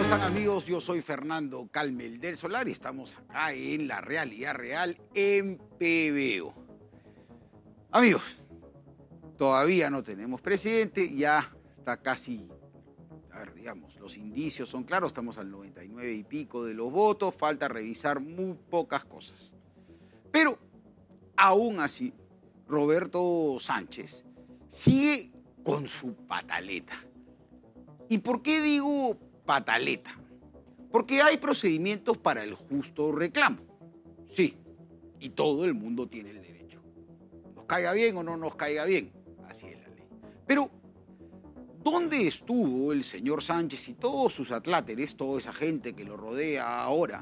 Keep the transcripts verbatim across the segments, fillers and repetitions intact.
están, amigos? Yo soy Fernando Calmel del Solar y estamos acá en La Realidad Real en P B O. Amigos, todavía no tenemos presidente, ya está casi, a ver, digamos, los indicios son claros, estamos al noventa y nueve y pico de los votos, falta revisar muy pocas cosas. Pero, aún así, Roberto Sánchez sigue con su pataleta. ¿Y por qué digo pataleta? Porque hay procedimientos para el justo reclamo. Sí, y todo el mundo tiene el derecho. Nos caiga bien o no nos caiga bien, así es la ley. Pero, ¿dónde estuvo el señor Sánchez y todos sus atláteres, toda esa gente que lo rodea ahora,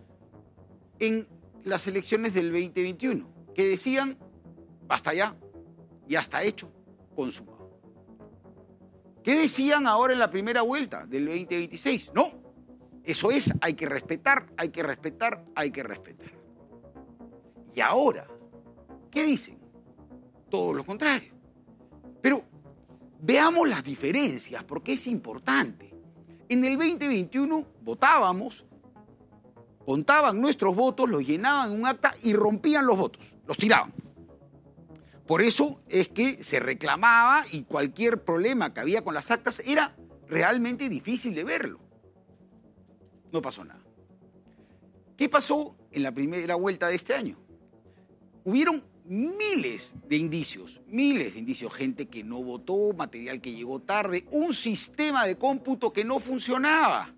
en las elecciones del veinte veintiuno? Que decían, basta ya, ya está hecho, consumado. ¿Qué decían ahora en la primera vuelta del veinte veintiséis? No, eso es, hay que respetar, hay que respetar, hay que respetar. Y ahora, ¿qué dicen? Todo lo contrario. Pero veamos las diferencias, porque es importante. En el veinte veintiuno votábamos, contaban nuestros votos, los llenaban en un acta y rompían los votos, los tiraban. Por eso es que se reclamaba y cualquier problema que había con las actas era realmente difícil de verlo. No pasó nada. ¿Qué pasó en la primera vuelta de este año? Hubieron miles de indicios, miles de indicios, gente que no votó, material que llegó tarde, un sistema de cómputo que no funcionaba.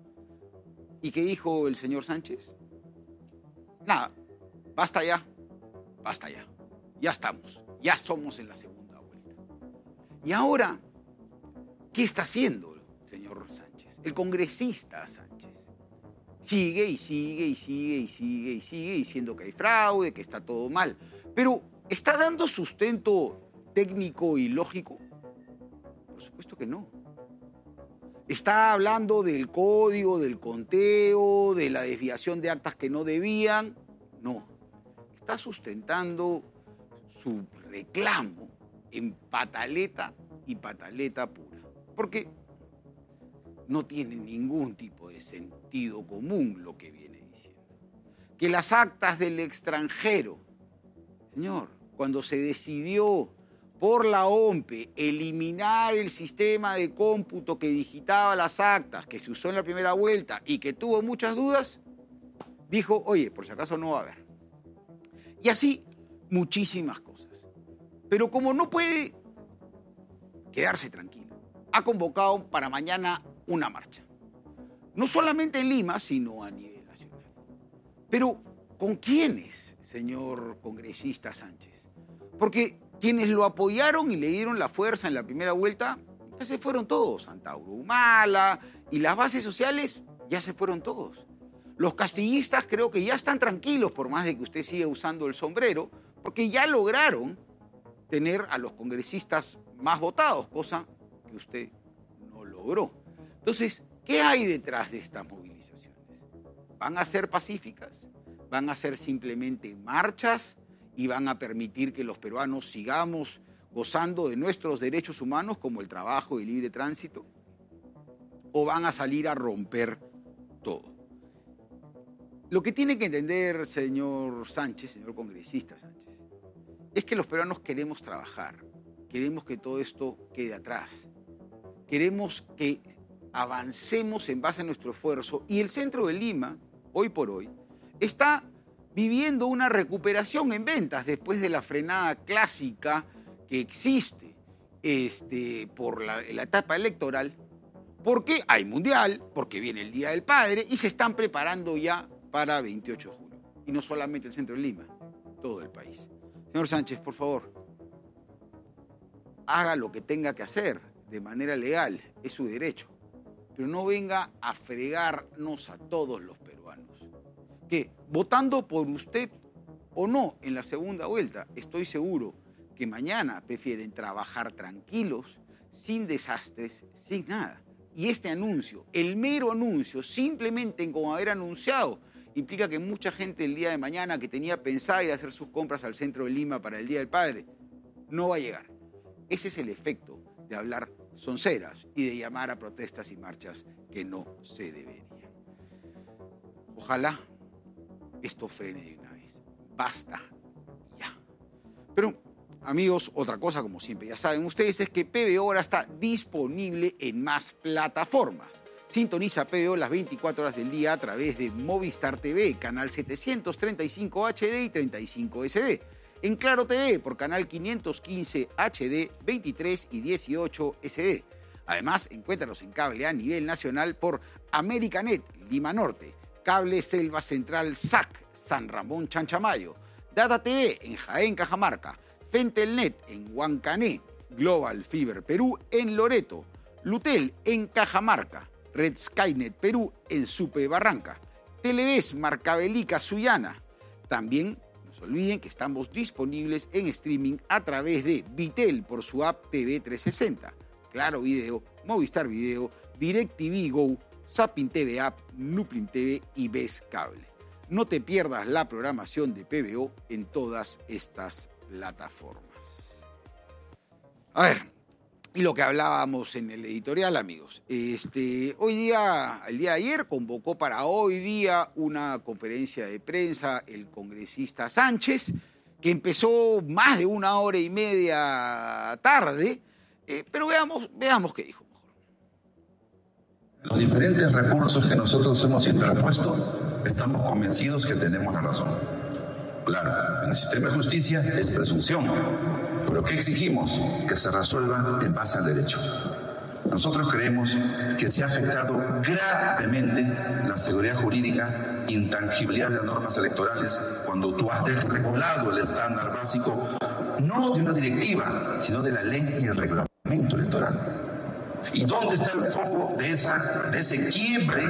¿Y qué dijo el señor Sánchez? Nada, basta ya, basta ya. Ya estamos, ya somos en la segunda vuelta. Y ahora, ¿qué está haciendo el señor Sánchez? El congresista Sánchez. Sigue y sigue y sigue y sigue y sigue diciendo que hay fraude, que está todo mal. Pero, ¿está dando sustento técnico y lógico? Por supuesto que no. ¿Está hablando del código, del conteo, de la desviación de actas que no debían? No. Está sustentando su reclamo en pataleta y pataleta pura. Porque no tiene ningún tipo de sentido común lo que viene diciendo. Que las actas del extranjero, señor, cuando se decidió por la O M P E eliminar el sistema de cómputo que digitaba las actas, que se usó en la primera vuelta y que tuvo muchas dudas, dijo, oye, por si acaso no va a haber. Y así muchísimas cosas. Pero como no puede quedarse tranquilo, ha convocado para mañana una marcha. No solamente en Lima, sino a nivel nacional. Pero, ¿con quiénes, señor congresista Sánchez? Porque quienes lo apoyaron y le dieron la fuerza en la primera vuelta, ya se fueron todos. Antauro Humala y las bases sociales, ya se fueron todos. Los castillistas creo que ya están tranquilos, por más de que usted siga usando el sombrero, porque ya lograron tener a los congresistas más votados, cosa que usted no logró. Entonces, ¿qué hay detrás de estas movilizaciones? ¿Van a ser pacíficas? ¿Van a ser simplemente marchas y van a permitir que los peruanos sigamos gozando de nuestros derechos humanos como el trabajo y el libre tránsito? ¿O van a salir a romper todo? Lo que tiene que entender, señor Sánchez, señor congresista Sánchez, es que los peruanos queremos trabajar, queremos que todo esto quede atrás, queremos que avancemos en base a nuestro esfuerzo y el centro de Lima, hoy por hoy, está viviendo una recuperación en ventas después de la frenada clásica que existe este, por la, la etapa electoral, porque hay mundial, porque viene el Día del Padre y se están preparando ya para veintiocho de julio. Y no solamente el centro de Lima, todo el país. Señor Sánchez, por favor, haga lo que tenga que hacer de manera legal, es su derecho. Pero no venga a fregarnos a todos los peruanos. Que votando por usted o no en la segunda vuelta, estoy seguro que mañana prefieren trabajar tranquilos, sin desastres, sin nada. Y este anuncio, el mero anuncio, simplemente en como haber anunciado, implica que mucha gente el día de mañana que tenía pensado ir a hacer sus compras al centro de Lima para el Día del Padre, no va a llegar. Ese es el efecto de hablar sonceras y de llamar a protestas y marchas que no se deberían. Ojalá esto frene de una vez. Basta ya. Pero, amigos, otra cosa, como siempre ya saben ustedes, es que P B O ahora está disponible en más plataformas. Sintoniza P B O las veinticuatro horas del día a través de Movistar T V, canal setecientos treinta y cinco H D y treinta y cinco S D. En Claro T V por canal quinientos quince H D, veintitrés y dieciocho S D. Además, encuéntranos en cable a nivel nacional por Americanet, Lima Norte, Cable Selva Central S A C, San Ramón Chanchamayo, Data T V en Jaén, Cajamarca, Fentelnet en Huancané, Global Fiber Perú en Loreto, Lutel en Cajamarca, Red Skynet Perú en Supe Barranca, Televes Marcabelica Sullana. También no se olviden que estamos disponibles en streaming a través de Vitel por su app T V trescientos sesenta, Claro Video, Movistar Video, DirecTV Go, Zapping T V App, Nuplim T V y Ves Cable. No te pierdas la programación de P B O en todas estas plataformas. A ver, y lo que hablábamos en el editorial, amigos. Este, hoy día, el día de ayer, convocó para hoy día una conferencia de prensa el congresista Sánchez, que empezó más de una hora y media tarde, eh, pero veamos, veamos qué dijo. Los diferentes recursos que nosotros hemos interpuesto, estamos convencidos que tenemos la razón. Claro, en el sistema de justicia es presunción, pero ¿qué exigimos? Que se resuelva en base al derecho. Nosotros creemos que se ha afectado gravemente la seguridad jurídica, intangibilidad de las normas electorales, cuando tú has desregulado el estándar básico, no de una directiva, sino de la ley y el reglamento electoral. ¿Y dónde está el foco de, esa, de ese quiebre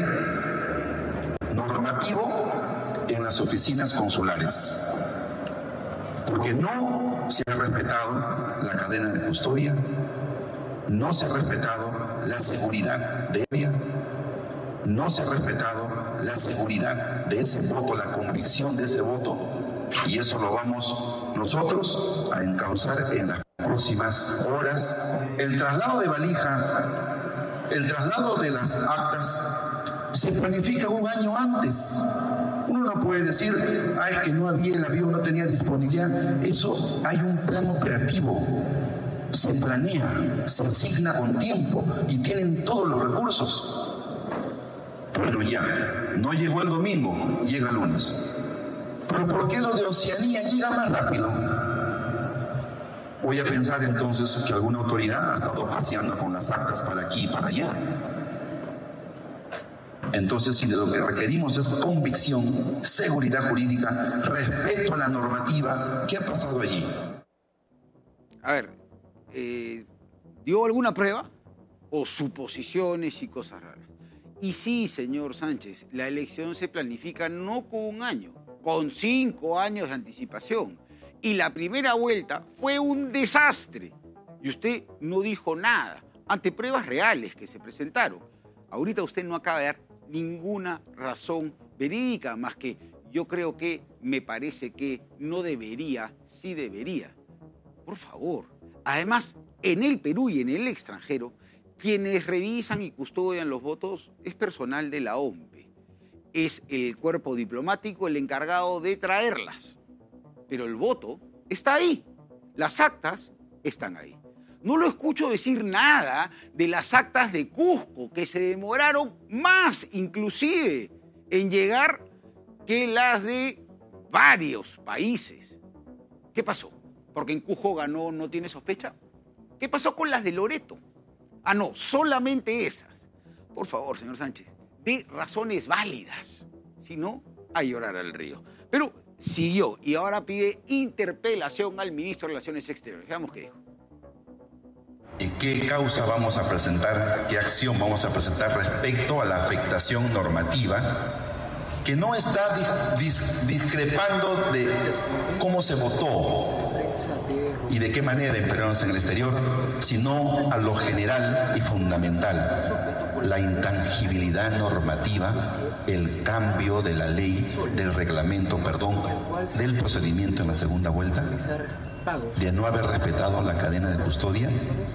normativo? En las oficinas consulares. Porque no se ha respetado la cadena de custodia, no se ha respetado la seguridad de ella, no se ha respetado la seguridad de ese voto, la convicción de ese voto. Y eso lo vamos nosotros a encauzar en las próximas horas. El traslado de valijas, el traslado de las actas, se planifica un año antes. Uno no puede decir, ah, es que no había el avión, no tenía disponibilidad. Eso hay un plan operativo. Se planea, se asigna con tiempo y tienen todos los recursos. Pero ya, no llegó el domingo, llega el lunes. ¿Pero por qué lo de Oceanía llega más rápido? Voy a pensar entonces que alguna autoridad ha estado paseando con las actas para aquí y para allá. Entonces, si de lo que requerimos es convicción, seguridad jurídica, respeto a la normativa, ¿qué ha pasado allí? A ver, eh, ¿dio alguna prueba? ¿O suposiciones y cosas raras? Y sí, señor Sánchez, la elección se planifica no con un año, con cinco años de anticipación. Y la primera vuelta fue un desastre. Y usted no dijo nada ante pruebas reales que se presentaron. Ahorita usted no acaba de dar ninguna razón verídica, más que yo creo que me parece que no debería, sí debería. Por favor. Además, en el Perú y en el extranjero, quienes revisan y custodian los votos es personal de la O M P E. Es el cuerpo diplomático el encargado de traerlas. Pero el voto está ahí. Las actas están ahí. No lo escucho decir nada de las actas de Cusco, que se demoraron más, inclusive, en llegar que las de varios países. ¿Qué pasó? ¿Porque en Cusco ganó no tiene sospecha? ¿Qué pasó con las de Loreto? Ah, no, solamente esas. Por favor, señor Sánchez, de razones válidas. Si no, a llorar al río. Pero siguió y ahora pide interpelación al ministro de Relaciones Exteriores. Veamos qué dijo. ¿Y qué causa vamos a presentar, qué acción vamos a presentar respecto a la afectación normativa que no está dis, discrepando de cómo se votó y de qué manera imperaron en el exterior, sino a lo general y fundamental, la intangibilidad normativa, el cambio de la ley, del reglamento, perdón, del procedimiento en la segunda vuelta, de no haber respetado la cadena de custodia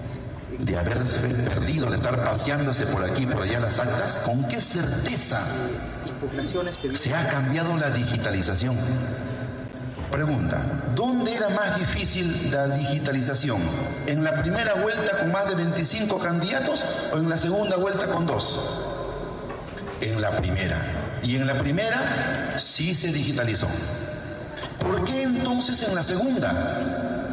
de haberse perdido, de estar paseándose por aquí y por allá las actas? ¿Con qué certeza se ha cambiado la digitalización? Pregunta, ¿dónde era más difícil la digitalización? ¿En la primera vuelta con más de veinticinco candidatos o en la segunda vuelta con dos? En la primera. Y en la primera sí se digitalizó. ¿Por qué entonces en la segunda?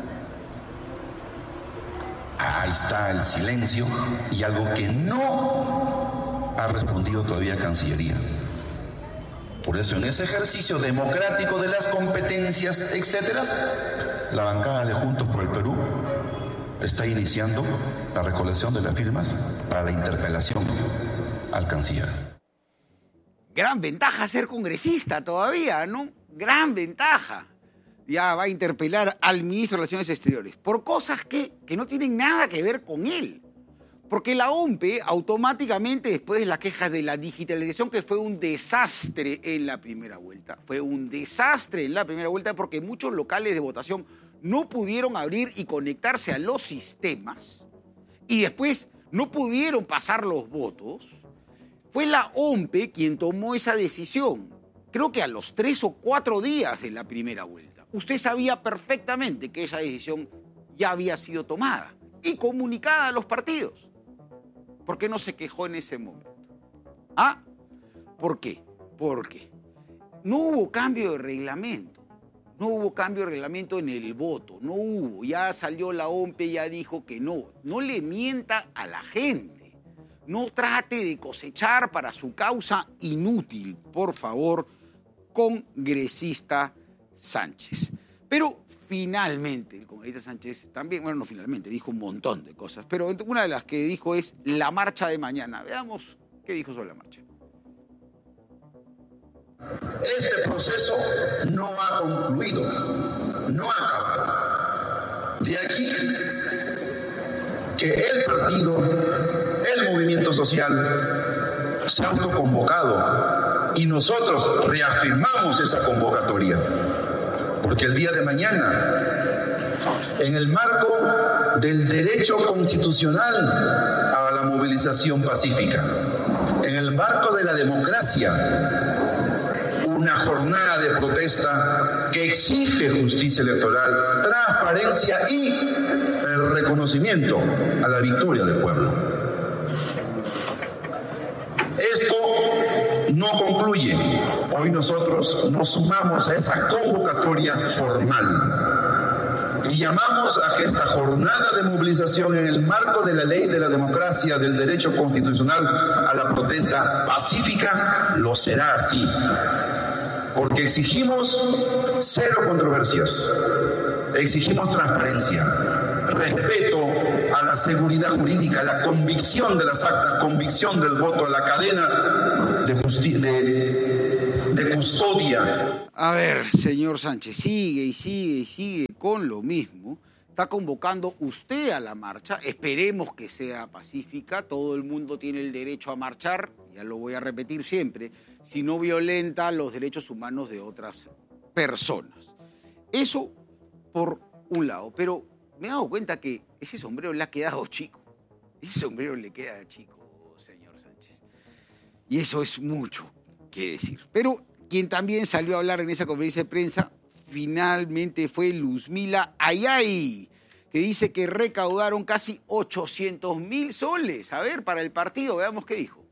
Ahí está el silencio y algo que no ha respondido todavía Cancillería. Por eso, en ese ejercicio democrático de las competencias, etcétera, la bancada de Juntos por el Perú está iniciando la recolección de las firmas para la interpelación al canciller. Gran ventaja ser congresista todavía, ¿no? Gran ventaja. Ya va a interpelar al ministro de Relaciones Exteriores por cosas que, que no tienen nada que ver con él. Porque la O M P E automáticamente, después de las quejas de la digitalización, que fue un desastre en la primera vuelta, fue un desastre en la primera vuelta porque muchos locales de votación no pudieron abrir y conectarse a los sistemas y después no pudieron pasar los votos, fue la O M P E quien tomó esa decisión. Creo que a los tres o cuatro días de la primera vuelta. Usted sabía perfectamente que esa decisión ya había sido tomada y comunicada a los partidos. ¿Por qué no se quejó en ese momento? ¿Ah? ¿Por qué? Porque no hubo cambio de reglamento. No hubo cambio de reglamento en el voto. No hubo. Ya salió la O M P E, ya dijo que no. No le mienta a la gente. No trate de cosechar para su causa inútil, por favor, congresista Sánchez. Pero finalmente, el congresista Sánchez también, bueno, no finalmente, dijo un montón de cosas, pero una de las que dijo es la marcha de mañana. Veamos qué dijo sobre la marcha. Este proceso no ha concluido, no ha acabado. De aquí que el partido, el movimiento social, se ha autoconvocado y nosotros reafirmamos esa convocatoria. Porque el día de mañana, en el marco del derecho constitucional a la movilización pacífica, en el marco de la democracia, una jornada de protesta que exige justicia electoral, transparencia y el reconocimiento a la victoria del pueblo. Esto no concluye. Hoy nosotros nos sumamos a esa convocatoria formal y llamamos a que esta jornada de movilización en el marco de la ley de la democracia, del derecho constitucional a la protesta pacífica, lo será así. Porque exigimos cero controversias, exigimos transparencia, respeto a la seguridad jurídica, a la convicción de las actas, convicción del voto, a la cadena de, justi- de, de custodia. A ver, señor Sánchez, sigue y sigue y sigue con lo mismo. Está convocando usted a la marcha, esperemos que sea pacífica, todo el mundo tiene el derecho a marchar, ya lo voy a repetir siempre, si no violenta los derechos humanos de otras personas. Eso por un lado, pero me he dado cuenta que ese sombrero le ha quedado chico, ese sombrero le queda chico, señor Sánchez, y eso es mucho que decir. Pero quien también salió a hablar en esa conferencia de prensa finalmente fue Luzmila Ayay, que dice que recaudaron casi ochocientos mil soles. A ver, para el partido, veamos qué dijo.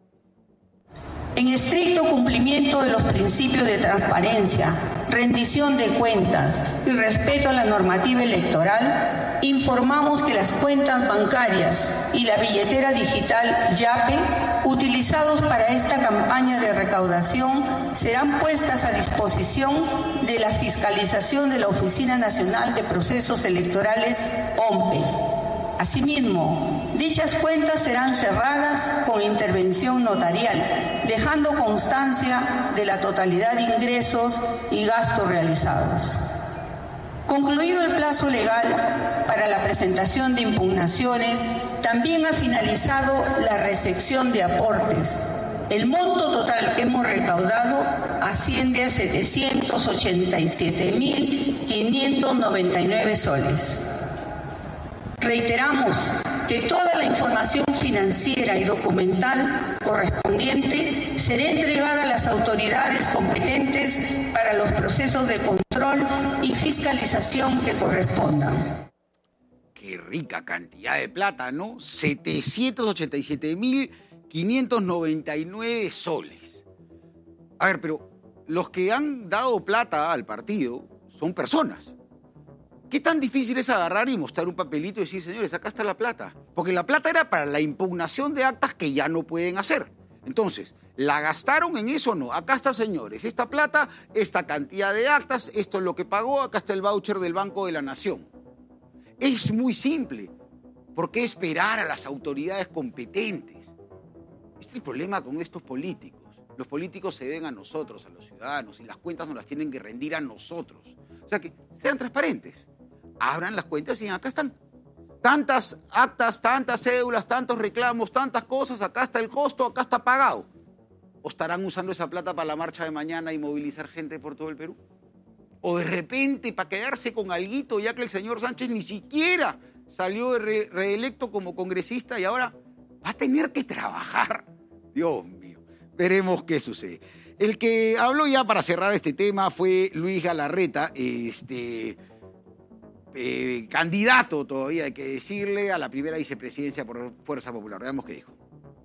En estricto cumplimiento de los principios de transparencia, rendición de cuentas y respeto a la normativa electoral, informamos que las cuentas bancarias y la billetera digital YAPE, utilizados para esta campaña de recaudación, serán puestas a disposición de la fiscalización de la Oficina Nacional de Procesos Electorales, O M P E. Asimismo, dichas cuentas serán cerradas con intervención notarial, dejando constancia de la totalidad de ingresos y gastos realizados. Concluido el plazo legal para la presentación de impugnaciones, también ha finalizado la recepción de aportes. El monto total que hemos recaudado asciende a setecientos ochenta y siete mil quinientos noventa y nueve soles. Reiteramos que toda la información financiera y documental correspondiente será entregada a las autoridades competentes para los procesos de control y fiscalización que correspondan. Qué rica cantidad de plata, ¿no? setecientos ochenta y siete mil quinientos noventa y nueve soles. A ver, pero los que han dado plata al partido son personas. ¿Qué tan difícil es agarrar y mostrar un papelito y decir, señores, acá está la plata? Porque la plata era para la impugnación de actas que ya no pueden hacer. Entonces, ¿la gastaron en eso o no? Acá está, señores, esta plata, esta cantidad de actas, esto es lo que pagó, acá está el voucher del Banco de la Nación. Es muy simple. ¿Por qué esperar a las autoridades competentes? Este es el problema con estos políticos. Los políticos se deben a nosotros, a los ciudadanos, y las cuentas nos las tienen que rendir a nosotros. O sea que sean transparentes. Abran las cuentas y acá están tantas actas, tantas cédulas, tantos reclamos, tantas cosas, acá está el costo, acá está pagado. ¿O estarán usando esa plata para la marcha de mañana y movilizar gente por todo el Perú? ¿O de repente para quedarse con alguito, ya que el señor Sánchez ni siquiera salió de re reelecto como congresista y ahora va a tener que trabajar? Dios mío, veremos qué sucede. El que habló ya para cerrar este tema fue Luis Galarreta, este... Eh, candidato todavía, hay que decirle, a la primera vicepresidencia por Fuerza Popular. Veamos qué dijo.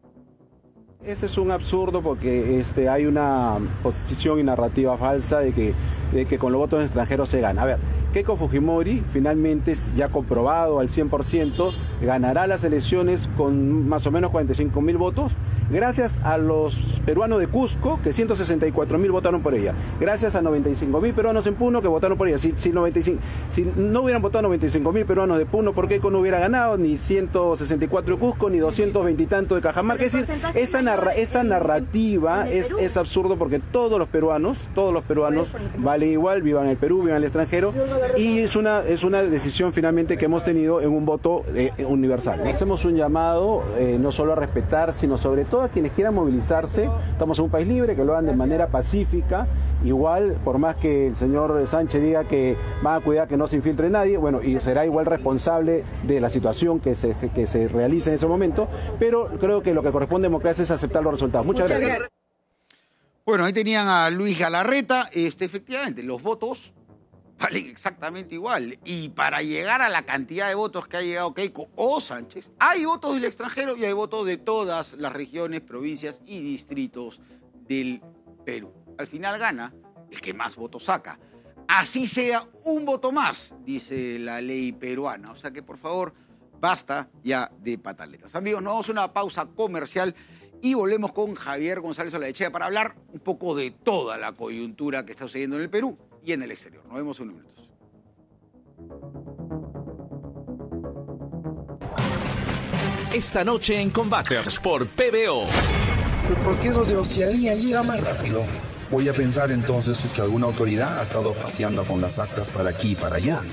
Ese es un absurdo porque este, hay una posición y narrativa falsa de que, de que con los votos extranjeros se gana. A ver, Keiko Fujimori finalmente ya comprobado al cien por ciento, ganará las elecciones con más o menos cuarenta y cinco mil votos, gracias a los peruanos de Cusco, que ciento sesenta y cuatro mil votaron por ella, gracias a noventa y cinco mil peruanos en Puno que votaron por ella. Si, si, noventa y cinco, si no hubieran votado noventa y cinco mil peruanos de Puno, ¿por Keiko no hubiera ganado? Ni ciento sesenta y cuatro de Cusco, ni doscientos veinte y tanto de Cajamarca. Es decir, esa, narra, esa narrativa es, es absurdo porque todos los peruanos, todos los peruanos valen igual, vivan en el Perú, vivan en el extranjero, y es una, es una decisión finalmente que hemos tenido en un voto eh, universal. Hacemos un llamado eh, no solo a respetar, sino sobre todo a quienes quieran movilizarse. Estamos en un país libre, que lo hagan de manera pacífica. Igual, por más que el señor Sánchez diga que va a cuidar que no se infiltre nadie, bueno, y será igual responsable de la situación que se, que se realice en ese momento, pero creo que lo que corresponde a democracia es aceptar los resultados. Muchas, Muchas gracias. gracias. Bueno, ahí tenían a Luis Galarreta. Este, efectivamente, los votos valen exactamente igual. Y para llegar a la cantidad de votos que ha llegado Keiko o Sánchez, hay votos del extranjero y hay votos de todas las regiones, provincias y distritos del Perú. Al final gana el que más votos saca. Así sea un voto más, dice la ley peruana. O sea que, por favor, basta ya de pataletas. Amigos, nos vamos a una pausa comercial y volvemos con Javier González Olaechea para hablar un poco de toda la coyuntura que está sucediendo en el Perú y en el exterior. Nos vemos en unos minutos. Esta noche en Combaters por P B O. ¿Por qué lo de Oceanía llega más rápido? Voy a pensar entonces que alguna autoridad ha estado paseando con las actas para aquí y para allá.